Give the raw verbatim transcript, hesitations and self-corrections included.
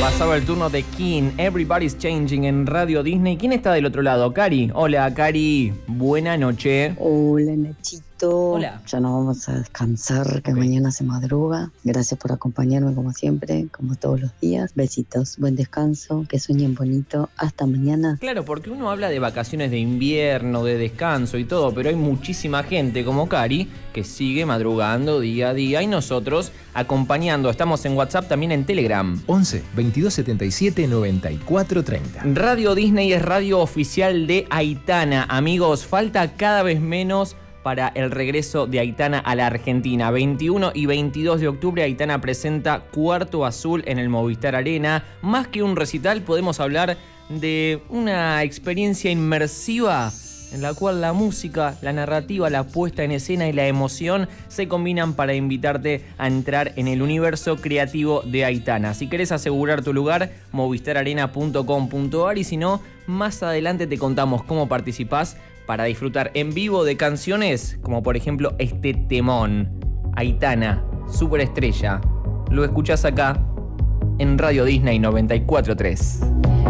Pasaba el turno de King, Everybody's Changing en Radio Disney. ¿Quién está del otro lado? Cari. Hola, Cari. Buena noche. Hola, Nachito. Hola. Ya nos vamos a descansar, que Okay. mañana se madruga. Gracias por acompañarme como siempre, como todos los días. Besitos, buen descanso, que sueñen bonito. Hasta mañana. Claro, porque uno habla de vacaciones de invierno, de descanso y todo, pero hay muchísima gente como Cari que sigue madrugando día a día y nosotros acompañando. Estamos en WhatsApp, también en Telegram. once veintidós setenta y siete noventa y cuatro treinta. Radio Disney es radio oficial de Aitana. Amigos, falta cada vez menos para el regreso de Aitana a la Argentina. veintiuno y veintidós de octubre, Aitana presenta Cuarto Azul en el Movistar Arena. Más que un recital, podemos hablar de una experiencia inmersiva en la cual la música, la narrativa, la puesta en escena y la emoción se combinan para invitarte a entrar en el universo creativo de Aitana. Si querés asegurar tu lugar, movistar arena punto com punto a r, y si no, más adelante te contamos cómo participás para disfrutar en vivo de canciones como por ejemplo este temón, Aitana, superestrella. Lo escuchás acá en Radio Disney noventa y cuatro punto tres.